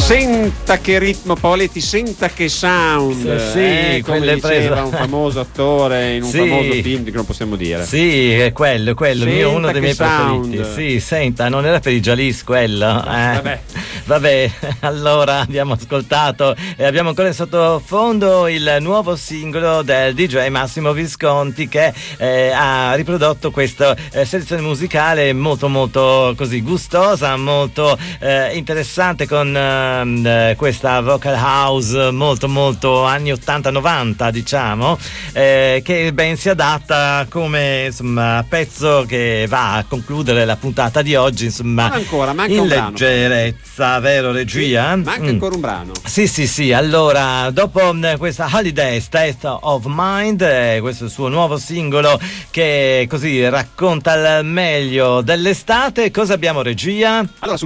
Senta che ritmo, Paoletti, senta che sound. Sì, come diceva un famoso attore in un famoso film che non possiamo dire. Sì, è quello, uno dei miei preferiti. Sì, senta, non era per i Jalis quello. Vabbè, allora abbiamo ascoltato e abbiamo ancora in sottofondo il nuovo singolo del DJ Massimo Visconti, che ha riprodotto questa selezione musicale molto molto così gustosa, molto interessante, con questa vocal house molto molto anni 80-90, diciamo, che ben si adatta come insomma pezzo che va a concludere la puntata di oggi, insomma. Manca in un brano, leggerezza, vero regia? Sì, manca ancora un brano. Sì, allora dopo questa Holiday State of Mind, questo è il suo nuovo singolo che così racconta al meglio dell'estate, cosa abbiamo, regia? Allora,